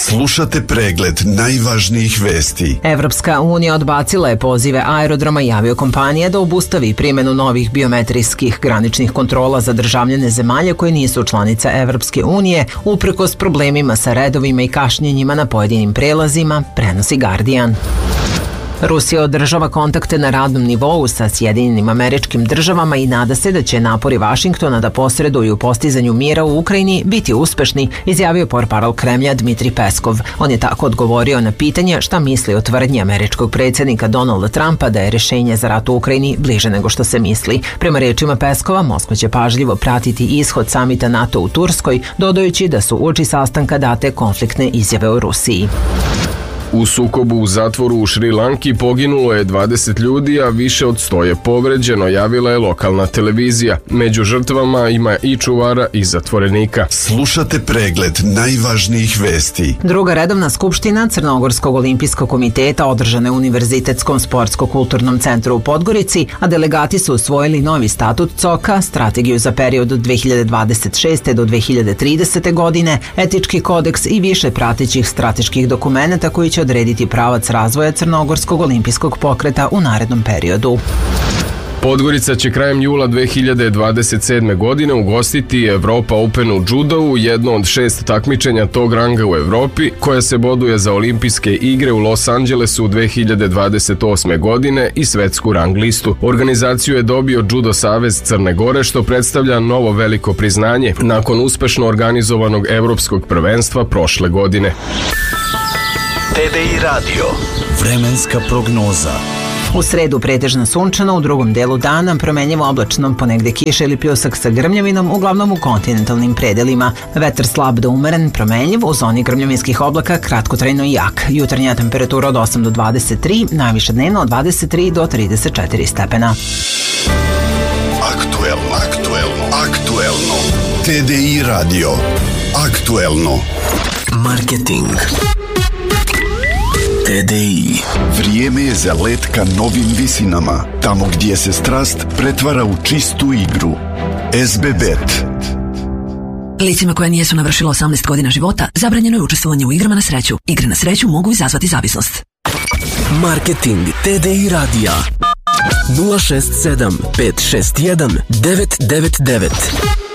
Slušate pregled najvažnijih vesti. Evropska unija odbacila je pozive aerodroma i aviokompanije da obustavi primjenu novih biometrijskih graničnih kontrola za državljane zemalja koje nisu članice Evropske unije, uprkos problemima sa redovima i kašnjenjima na pojedinim prelazima, prenosi Guardian. Rusija održava kontakte na radnom nivou sa Sjedinjenim Američkim Državama i nada se da će napori Vašingtona da posreduju u postizanju mira u Ukrajini biti uspešni, izjavio portparol Kremlja Dmitrij Peskov. On je tako odgovorio na pitanje šta misli o tvrdnji američkog predsjednika Donalda Trumpa da je rješenje za rat u Ukrajini bliže nego što se misli. Prema rečima Peskova, Moskva će pažljivo pratiti ishod samita NATO u Turskoj, dodajući da su uoči sastanka date konfliktne izjave o Rusiji. U sukobu u zatvoru u Šri Lanki poginulo je 20 ljudi, a više od 100 je povređeno, javila je lokalna televizija. Među žrtvama ima i čuvara i zatvorenika. Slušate pregled najvažnijih vesti. Druga redovna skupština Crnogorskog olimpijskog komiteta održana je u Univerzitetskom sportsko-kulturnom centru u Podgorici, a delegati su usvojili novi statut COK-a, strategiju za period od 2026. do 2030. godine, etički kodeks i više pratećih strateških dokumenata koji će odrediti pravac razvoja Crnogorskog olimpijskog pokreta u narednom periodu. Podgorica će krajem jula 2027. godine ugostiti Evropa Open u judovu, jedno od 6 takmičenja tog ranga u Evropi, koja se boduje za olimpijske igre u Los Angelesu 2028. godine i svetsku rang listu. Organizaciju je dobio Judo Savez Crne Gore, što predstavlja novo veliko priznanje nakon uspešno organizovanog evropskog prvenstva prošle godine. TDI Radio. Vremenska prognoza. U sredu pretežno sunčano, u drugom delu dana promenljivo oblačno, ponegde kiša ili pljusak sa grmljavinom, uglavnom u kontinentalnim predelima. Vetar slab do umeren, promenljiv, u zoni grmljavinskih oblaka kratkotrajno jak. Jutarnja temperatura od 8 do 23, najviše dnevno od 23 do 34 stepena. Aktuelno. TDI Radio. Aktuelno. Marketing. TDI. Vrijeme je za let ka novim visinama, tamo gdje se strast pretvara u čistu igru. SBBet. Licima koja nijesu navršila 18 godina života zabranjeno je učestvovanje u igrama na sreću. Igre na sreću mogu izazvati zavisnost. Marketing TDI radija 067 561 999.